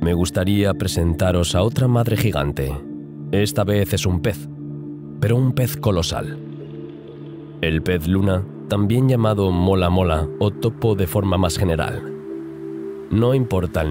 Me gustaría presentaros a otra madre gigante. Esta vez es un pez, pero un pez colosal. El pez luna, también llamado mola mola o topo de forma más general. No importa el